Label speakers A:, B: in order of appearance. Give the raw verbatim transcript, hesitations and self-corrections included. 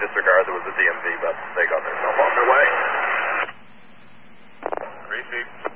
A: disregard there was a D M V, but they got themselves on their way. Greasy.